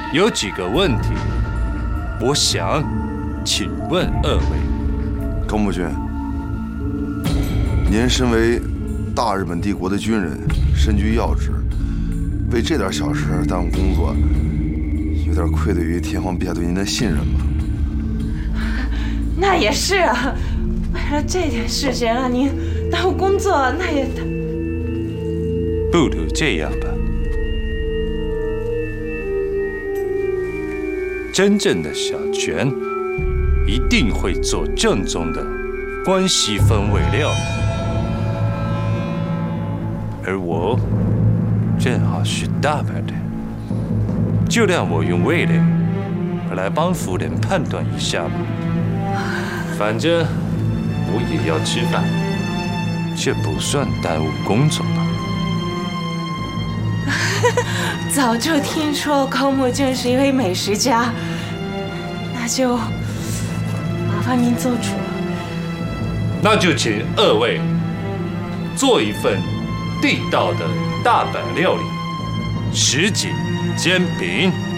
有几个问题，我想请问二位。 高木君，您身为大日本帝国的军人，身居要职，为这点小事耽误工作，有点愧对于天皇陛下对您的信任吧？ 那也是啊，为了这点事情啊，您耽误工作，那也…… 不如这样吧，真正的小泉一定会做正宗的关西风味料理，而我正好是大阪人，就让我用味蕾来帮夫人判断一下吧。反正我也要吃饭，这不算耽误工作吧？ 早就听说高木君是一位美食家，那就麻烦您做主了。 那就请二位做一份地道的大阪料理——什锦煎饼。